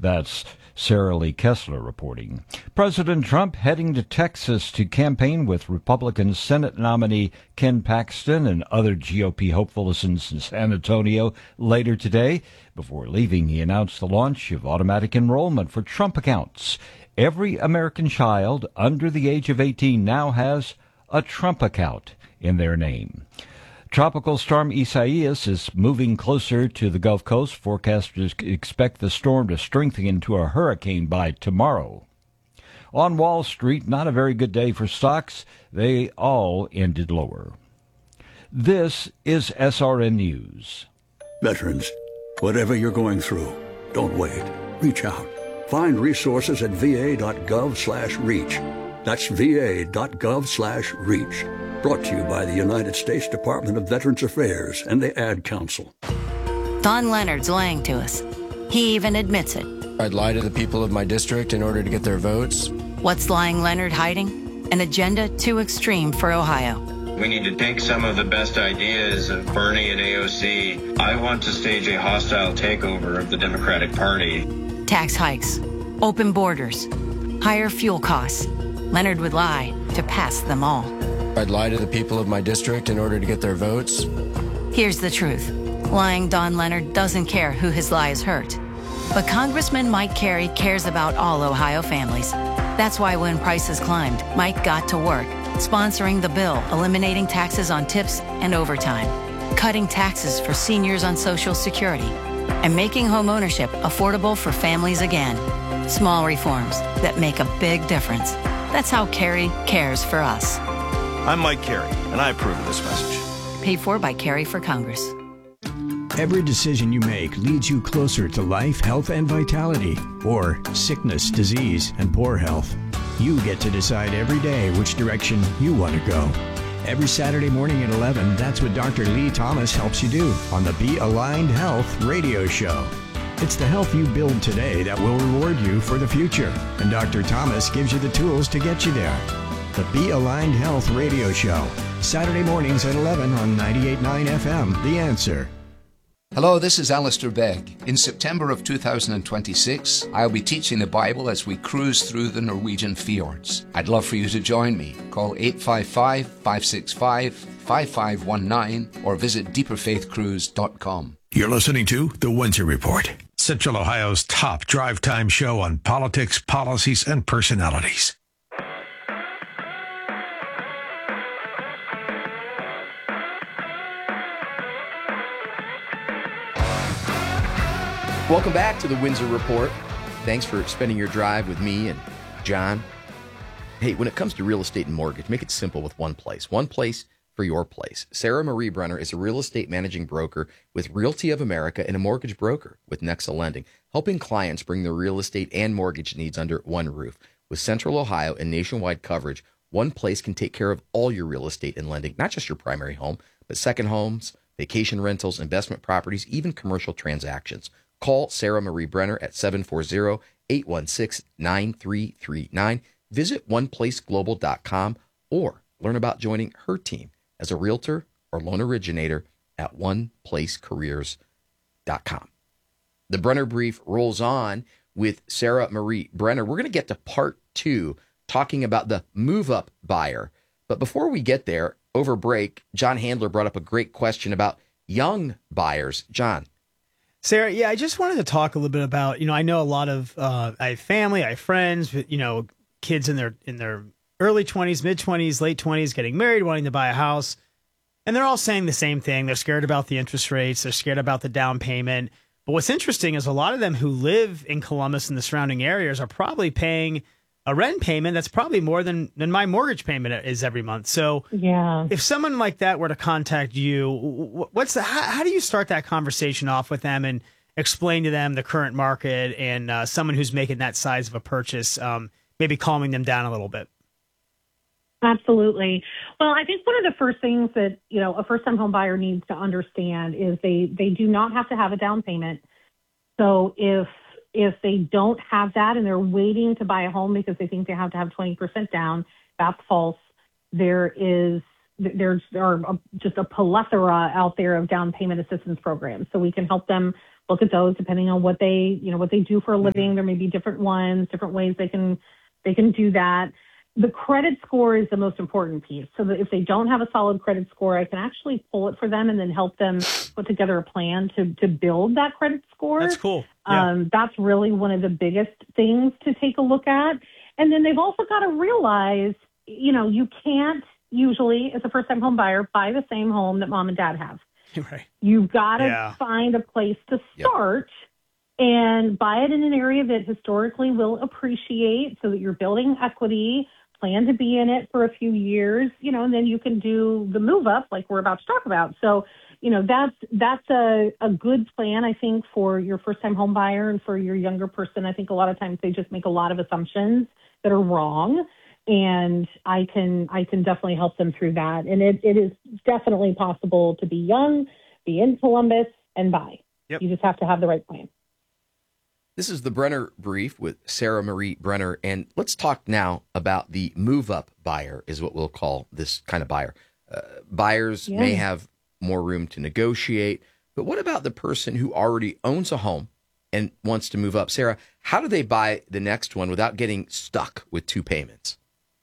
That's Sarah Lee Kessler reporting. President Trump heading to Texas to campaign with Republican Senate nominee Ken Paxton and other GOP hopefuls in San Antonio later today. Before leaving, he announced the launch of automatic enrollment for Trump accounts. Every American child under the age of 18 now has a Trump account in their name. Tropical storm Isaias is moving closer to the Gulf Coast. Forecasters expect the storm to strengthen into a hurricane by tomorrow. On Wall Street, not a very good day for stocks. They all ended lower. This is SRN News. Veterans, whatever you're going through, don't wait. Reach out. Find resources at va.gov/reach. That's va.gov/reach. Brought to you by the United States Department of Veterans Affairs and the Ad Council. Don Leonard's lying to us. He even admits it. I'd lie to the people of my district in order to get their votes. What's lying Leonard hiding? An agenda too extreme for Ohio. We need to take some of the best ideas of Bernie and AOC. I want to stage a hostile takeover of the Democratic Party. Tax hikes, open borders, higher fuel costs. Leonard would lie to pass them all. I'd lie to the people of my district in order to get their votes. Here's the truth. Lying Don Leonard doesn't care who his lies hurt. But Congressman Mike Carey cares about all Ohio families. That's why when prices climbed, Mike got to work, sponsoring the bill eliminating taxes on tips and overtime, cutting taxes for seniors on Social Security, and making home ownership affordable for families again. Small reforms that make a big difference. That's how Carey cares for us. I'm Mike Carey, and I approve of this message. Paid for by Carey for Congress. Every decision you make leads you closer to life, health, and vitality, or sickness, disease, and poor health. You get to decide every day which direction you want to go. Every Saturday morning at 11, that's what Dr. Lee Thomas helps you do on the Be Aligned Health radio show. It's the health you build today that will reward you for the future, and Dr. Thomas gives you the tools to get you there. The Be Aligned Health radio show, Saturday mornings at 11 on 98.9 FM, The Answer. Hello, this is Alistair Begg. In September of 2026, I'll be teaching the Bible as we cruise through the Norwegian fjords. I'd love for you to join me. Call 855-565-5519 or visit deeperfaithcruise.com. You're listening to The Windsor Report, Central Ohio's top drive time show on politics, policies, and personalities. Welcome back to the Windsor Report. Thanks for spending your drive with me and John. Hey, when it comes to real estate and mortgage, make it simple with one place. One place for your place. Sarah Marie Brenner is a real estate managing broker with Realty of America and a mortgage broker with Nexa Lending, helping clients bring their real estate and mortgage needs under one roof. With Central Ohio and nationwide coverage, one place can take care of all your real estate and lending, not just your primary home, but second homes, vacation rentals, investment properties, even commercial transactions. Call Sarah Marie Brenner at 740-816-9339. Visit oneplaceglobal.com or learn about joining her team as a realtor or loan originator at oneplacecareers.com. The Brenner Brief rolls on with Sarah Marie Brenner. We're going to get to part two, talking about the move-up buyer. But before we get there, over break, John Handler brought up a great question about young buyers. John. Sarah, yeah, I just wanted to talk a little bit about, I know a lot of, I have family, I have friends, kids in their early 20s, mid 20s, late 20s, getting married, wanting to buy a house. And they're all saying the same thing. They're scared about the interest rates. They're scared about the down payment. But what's interesting is a lot of them who live in Columbus and the surrounding areas are probably paying a rent payment that's probably more than my mortgage payment is every month. So yeah, if someone like that were to contact you, how do you start that conversation off with them and explain to them the current market and someone who's making that size of a purchase, maybe calming them down a little bit? Absolutely. Well, I think one of the first things that, a first-time home buyer needs to understand is they do not have to have a down payment. So if they don't have that and they're waiting to buy a home because they think they have to have 20% down, that's false. There's just a plethora out there of down payment assistance programs. So we can help them look at those depending on what they do for a living. There may be different ones, different ways they can do that. The credit score is the most important piece. So that if they don't have a solid credit score, I can actually pull it for them and then help them put together a plan to build that credit score. That's cool. Yeah. That's really one of the biggest things to take a look at. And then they've also got to realize, you can't usually, as a first-time home buyer, buy the same home that mom and dad have. Right. You've got to find a place to start and buy it in an area that historically will appreciate so that you're building equity, plan to be in it for a few years, and then you can do the move up like we're about to talk about. So, that's a good plan, I think, for your first-time home buyer and for your younger person. I think a lot of times they just make a lot of assumptions that are wrong. And I can definitely help them through that. And it is definitely possible to be young, be in Columbus, and buy. Yep. You just have to have the right plan. This is the Brenner Brief with Sarah Marie Brenner. And let's talk now about the move-up buyer is what we'll call this kind of buyer. Buyers may have more room to negotiate. But what about the person who already owns a home and wants to move up? Sarah, how do they buy the next one without getting stuck with two payments?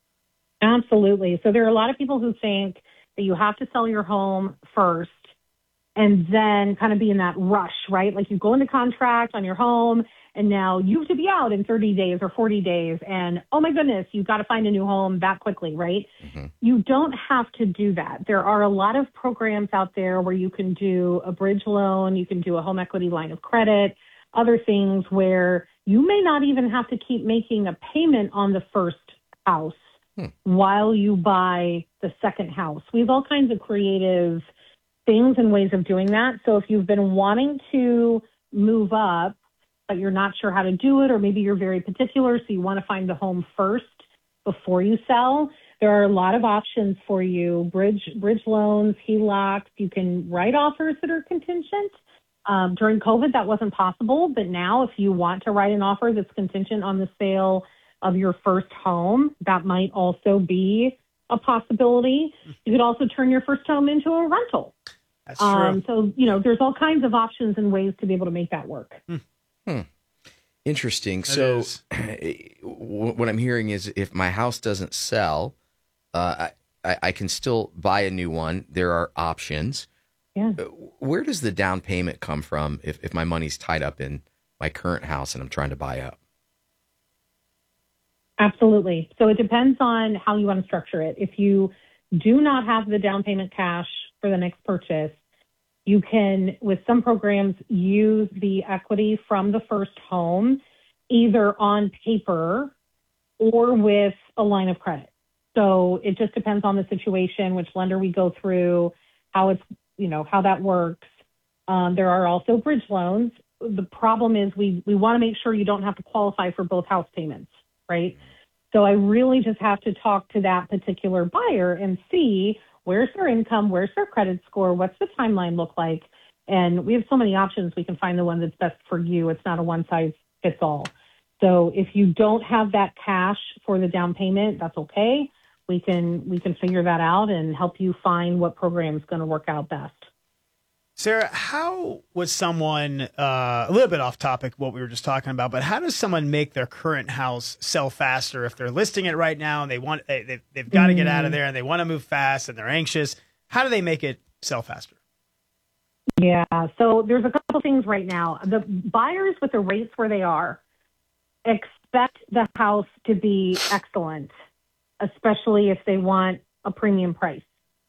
Absolutely. So there are a lot of people who think that you have to sell your home first and then kind of be in that rush, right? Like you go into contract on your home and now you have to be out in 30 days or 40 days. And oh my goodness, you've got to find a new home that quickly, right? Mm-hmm. You don't have to do that. There are a lot of programs out there where you can do a bridge loan, you can do a home equity line of credit, other things where you may not even have to keep making a payment on the first house while you buy the second house. We have all kinds of creative things and ways of doing that. So if you've been wanting to move up, but you're not sure how to do it, or maybe you're very particular, so you want to find the home first before you sell, there are a lot of options for you. Bridge loans, HELOCs. You can write offers that are contingent. During COVID, that wasn't possible. But now if you want to write an offer that's contingent on the sale of your first home, that might also be a possibility. You could also turn your first home into a rental. That's true. So, there's all kinds of options and ways to be able to make that work. Interesting. So what I'm hearing is if my house doesn't sell, I can still buy a new one. There are options. Yeah. Where does the down payment come from if my money's tied up in my current house and I'm trying to buy up? Absolutely. So it depends on how you want to structure it. If you do not have the down payment cash for the next purchase, you can, with some programs, use the equity from the first home either on paper or with a line of credit. So it just depends on the situation, which lender we go through, how it's, how that works. There are also bridge loans. The problem is we want to make sure you don't have to qualify for both house payments, right? So I really just have to talk to that particular buyer and see where's their income, where's their credit score, what's the timeline look like. And we have so many options. We can find the one that's best for you. It's not a one size fits all. So if you don't have that cash for the down payment, that's okay. We can figure that out and help you find what program is going to work out best. Sarah, how would someone, a little bit off topic, what we were just talking about, but how does someone make their current house sell faster if they're listing it right now and they've got to get out of there and they want to move fast and they're anxious? How do they make it sell faster? Yeah, so there's a couple things right now. The buyers with the rates where they are expect the house to be excellent, especially if they want a premium price.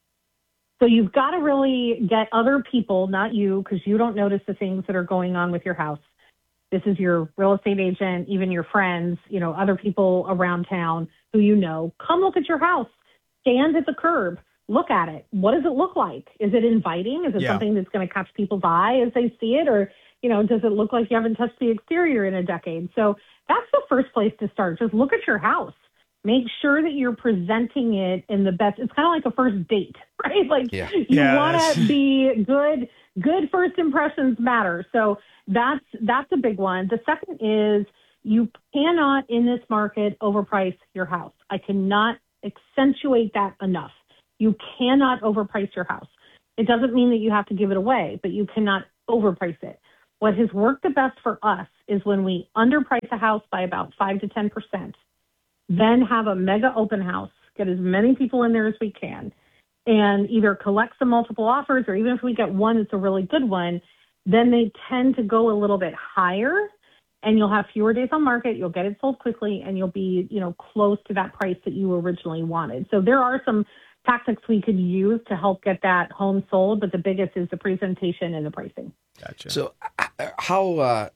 So you've got to really get other people, not you, because you don't notice the things that are going on with your house. This is your real estate agent, even your friends, other people around town who come look at your house, stand at the curb, look at it. What does it look like? Is it inviting? Is it something that's going to catch people's eye as they see it? Or, does it look like you haven't touched the exterior in a decade? So that's the first place to start. Just look at your house. Make sure that you're presenting it in the best. It's kind of like a first date, right? Like you want to be good. Good first impressions matter. So that's a big one. The second is you cannot in this market overprice your house. I cannot accentuate that enough. You cannot overprice your house. It doesn't mean that you have to give it away, but you cannot overprice it. What has worked the best for us is when we underprice a house by about 5 to 10%, then have a mega open house, get as many people in there as we can, and either collect some multiple offers, or even if we get one that's a really good one, then they tend to go a little bit higher, and you'll have fewer days on market, you'll get it sold quickly, and you'll be, close to that price that you originally wanted. So there are some tactics we could use to help get that home sold, but the biggest is the presentation and the pricing. Gotcha. So how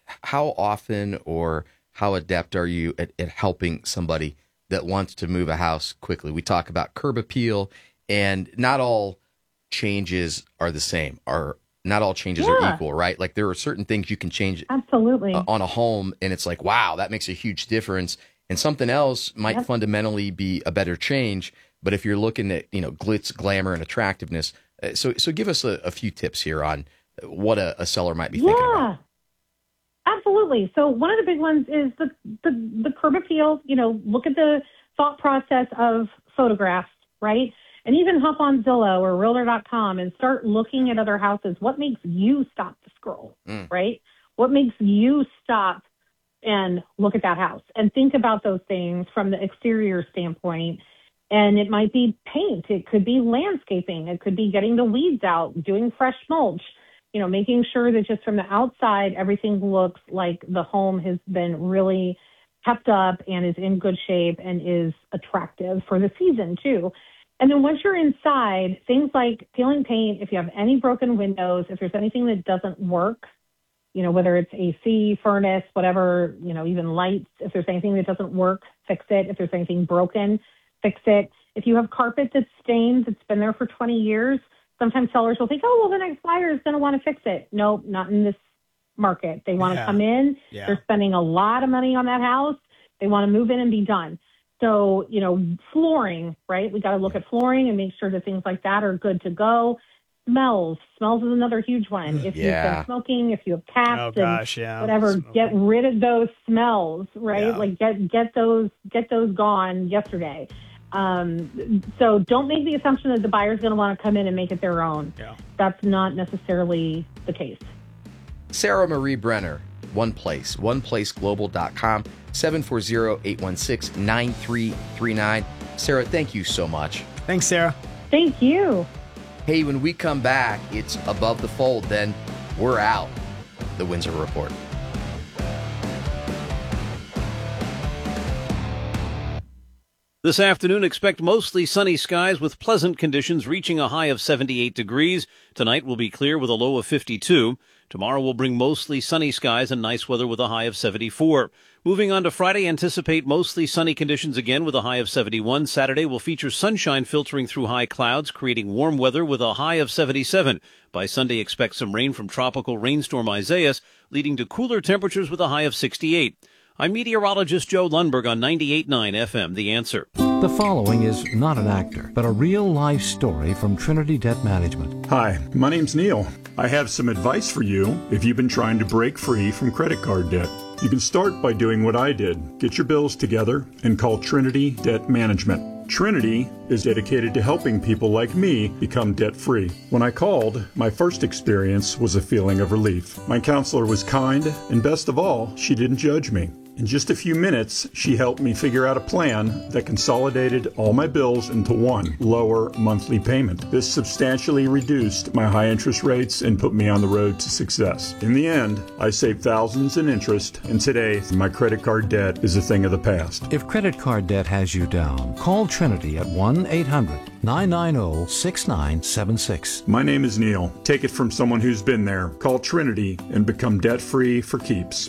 often or how adept are you at helping somebody that wants to move a house quickly? We talk about curb appeal, and not all changes are the same, not all changes are equal, right? Like there are certain things you can change absolutely on a home, and it's like, wow, that makes a huge difference. And something else might fundamentally be a better change. But if you're looking at, glitz, glamour, and attractiveness, so give us a few tips here on what a seller might be thinking about. Absolutely. So one of the big ones is the curb appeal. Look at the thought process of photographs, right? And even hop on Zillow or Realtor.com and start looking at other houses. What makes you stop the scroll, right? What makes you stop and look at that house and think about those things from the exterior standpoint? And it might be paint. It could be landscaping. It could be getting the weeds out, doing fresh mulch, making sure that just from the outside, everything looks like the home has been really kept up and is in good shape and is attractive for the season too. And then once you're inside, things like peeling paint, if you have any broken windows, if there's anything that doesn't work, whether it's AC, furnace, whatever, even lights, if there's anything that doesn't work, fix it. If there's anything broken, fix it. If you have carpet that's stained, that's been there for 20 years, sometimes sellers will think, oh, well, the next buyer is going to want to fix it. Nope, not in this market. They want to come in. Yeah. They're spending a lot of money on that house. They want to move in and be done. So, flooring, right? We got to look at flooring and make sure that things like that are good to go. Smells is another huge one. If you've been smoking, if you have cats whatever, get rid of those smells, right? Yeah. Like get those gone yesterday. So don't make the assumption that the buyer's going to want to come in and make it their own. Yeah. That's not necessarily the case. Sarah Marie Brenner, OnePlaceGlobal.com, 740-816-9339. Sarah, thank you so much. Thanks, Sarah. Thank you. Hey, when we come back, it's Above the Fold. Then we're out. The Windsor Report. This afternoon, expect mostly sunny skies with pleasant conditions reaching a high of 78 degrees. Tonight will be clear with a low of 52. Tomorrow will bring mostly sunny skies and nice weather with a high of 74. Moving on to Friday, anticipate mostly sunny conditions again with a high of 71. Saturday will feature sunshine filtering through high clouds, creating warm weather with a high of 77. By Sunday, expect some rain from tropical rainstorm Isaias, leading to cooler temperatures with a high of 68. I'm meteorologist Joe Lundberg on 98.9 FM, The Answer. The following is not an actor, but a real-life story from Trinity Debt Management. Hi, my name's Neil. I have some advice for you if you've been trying to break free from credit card debt. You can start by doing what I did. Get your bills together and call Trinity Debt Management. Trinity is dedicated to helping people like me become debt-free. When I called, my first experience was a feeling of relief. My counselor was kind, and best of all, she didn't judge me. In just a few minutes, she helped me figure out a plan that consolidated all my bills into one lower monthly payment. This substantially reduced my high interest rates and put me on the road to success. In the end, I saved thousands in interest, and today, my credit card debt is a thing of the past. If credit card debt has you down, call Trinity at 1-800-990-6976. My name is Neil. Take it from someone who's been there. Call Trinity and become debt-free for keeps.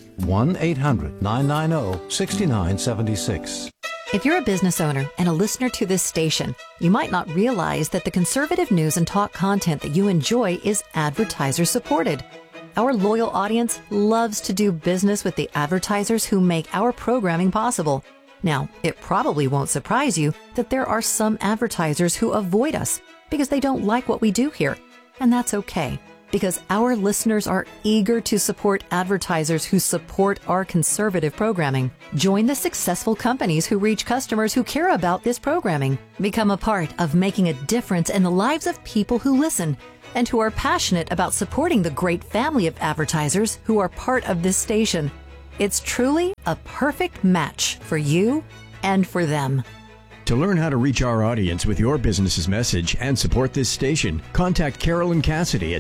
1-800-990-6976. If you're a business owner and a listener to this station, you might not realize that the conservative news and talk content that you enjoy is advertiser supported. Our loyal audience loves to do business with the advertisers who make our programming possible. Now, it probably won't surprise you that there are some advertisers who avoid us because they don't like what we do here. And that's okay, because our listeners are eager to support advertisers who support our conservative programming. Join the successful companies who reach customers who care about this programming. Become a part of making a difference in the lives of people who listen. and who are passionate about supporting the great family of advertisers who are part of this station. It's truly a perfect match for you and for them. To learn how to reach our audience with your business's message and support this station, contact Carolyn Cassidy at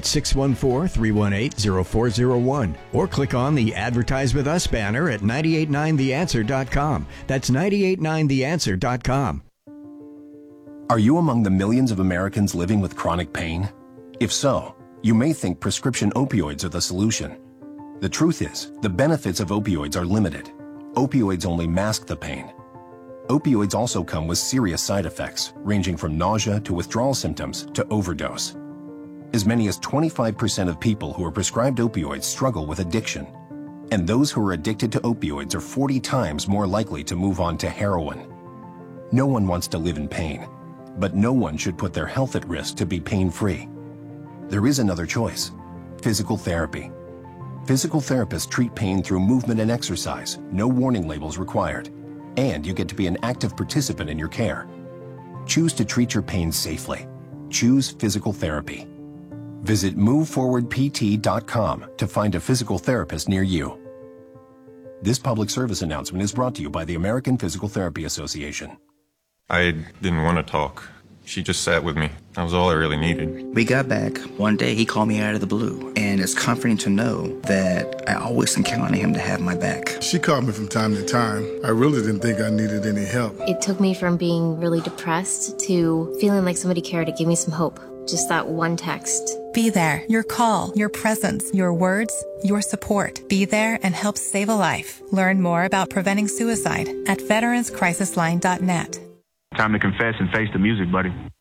614-318-0401 or click on the Advertise With Us banner at 989theanswer.com. That's 989theanswer.com. Are you among the millions of Americans living with chronic pain? If so, you may think prescription opioids are the solution. The truth is, the benefits of opioids are limited. Opioids only mask the pain. Opioids also come with serious side effects, ranging from nausea to withdrawal symptoms to overdose. As many as 25% of people who are prescribed opioids struggle with addiction. And those who are addicted to opioids are 40 times more likely to move on to heroin. No one wants to live in pain, but no one should put their health at risk to be pain-free. There is another choice: physical therapy. Physical therapists treat pain through movement and exercise, no warning labels required. And you get to be an active participant in your care. Choose to treat your pain safely. Choose physical therapy. Visit moveforwardpt.com to find a physical therapist near you. This public service announcement is brought to you by the American Physical Therapy Association. I didn't want to talk. She just sat with me. That was all I really needed. We got back. One day he called me out of the blue, and it's comforting to know that I always can count on him to have my back. She called me from time to time. I really didn't think I needed any help. It took me from being really depressed to feeling like somebody cared to give me some hope. Just that one text. Be there. Your call, your presence, your words, your support. Be there and help save a life. Learn more about preventing suicide at veteranscrisisline.net. Time to confess and face the music, buddy.